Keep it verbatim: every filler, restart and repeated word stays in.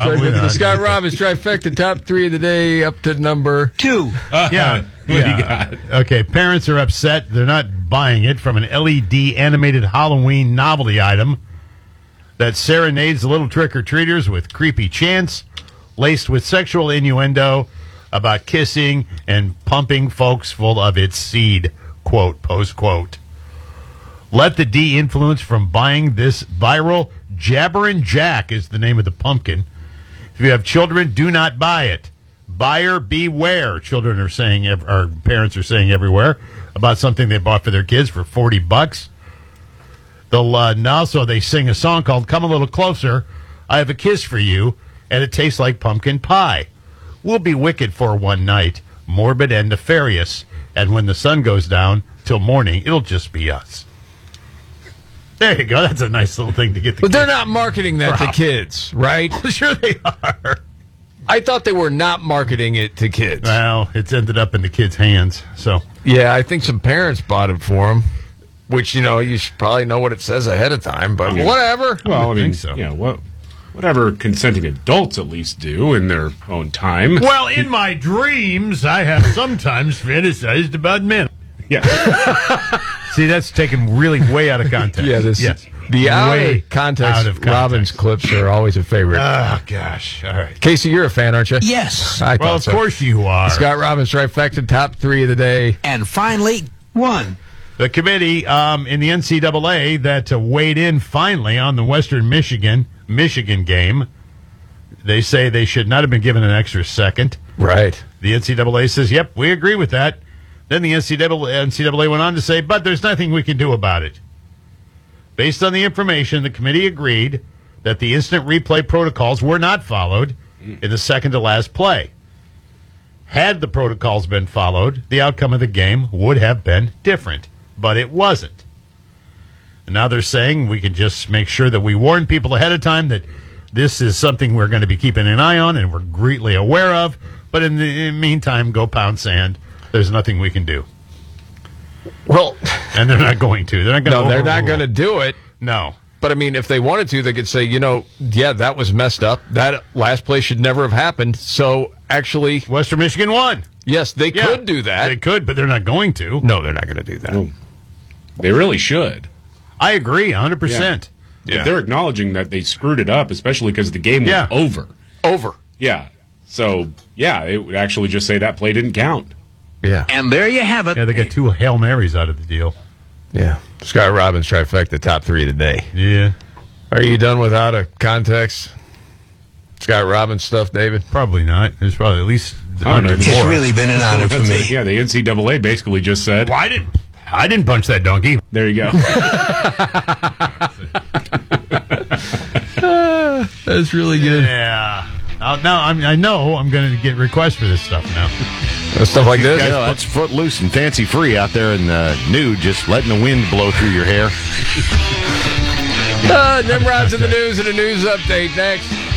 Probably The not. Scott Robbins trifecta, top three of the day, up to number two. Uh, Yeah. what do you yeah. got? Okay, parents are upset. They're not buying it from an L E D animated Halloween novelty item that serenades little trick-or-treaters with creepy chants laced with sexual innuendo about kissing and pumping folks full of its seed, quote, post quote. Let the de-influence from buying this viral Jabberin' Jack is the name of the pumpkin. If you have children, do not buy it. Buyer beware, children are saying, or parents are saying everywhere about something they bought for their kids for forty bucks. They'll uh, now, so they sing a song called Come a Little Closer, I Have a Kiss for You, and it tastes like pumpkin pie. We'll be wicked for one night, morbid and nefarious, and when the sun goes down till morning, it'll just be us. There you go. That's a nice little thing to get the But kids. they're not marketing that to kids, right? Sure they are. I thought they were not marketing it to kids. Well, it's ended up in the kids' hands, so. Yeah, I think some parents bought it for them, which, you know, you should probably know what it says ahead of time, but Yeah. whatever. Well, I mean, think so. yeah, what, whatever consenting adults at least do in their own time. Well, in my dreams, I have sometimes fantasized about men. Yeah. See, that's taken really way out of context. Yeah, this yes. the out way of context, out of context. Robbins clips are always a favorite. Oh, gosh. All right. Casey, you're a fan, aren't you? Yes. I Well, thought of so. course you are. Scott Robbins trifecta, top three of the day. And finally, one. The committee um, in the N C double A that uh, weighed in finally on the Western Michigan Michigan game, they say they should not have been given an extra second. Right. The N C double A says, yep, we agree with that. Then the N C double A, N C double A went on to say, but there's nothing we can do about it. Based on the information, the committee agreed that the instant replay protocols were not followed in the second to last play. Had the protocols been followed, the outcome of the game would have been different, but it wasn't. And now they're saying we can just make sure that we warn people ahead of time that this is something we're going to be keeping an eye on and we're greatly aware of, but in the, in the meantime, go pound sand. There's nothing we can do. Well, And they're not going to. They're not going to no, they're not overrule. going to do it. No. But, I mean, if they wanted to, they could say, you know, yeah, that was messed up. That last play should never have happened. So, actually, Western Michigan won. yes, they Yeah, could do that. They could, but they're not going to. no, they're not going to do that. No. They really should. I agree, one hundred percent. Yeah. If they're acknowledging that they screwed it up, especially because the game was Yeah. over. Over. Yeah. So, yeah, it would actually just say that play didn't count. Yeah. And there you have it. Yeah, they got two Hail Marys out of the deal. Yeah. Scott Robbins trifecta, top three today. Yeah. Are you done with out of context Scott Robbins stuff, David? Probably not. There's probably at least I don't know. one hundred It's more. really been an honor for That's me. it. Yeah, the N C double A basically just said, Well, I didn't, I didn't punch that donkey. there you go. That's really good. Yeah. Uh, now I'm, I know I'm going to get requests for this stuff now. Stuff like this? You know, that's footloose and fancy free out there in the nude, just letting the wind blow through your hair. Uh, Nimrod's in the news and a news update next.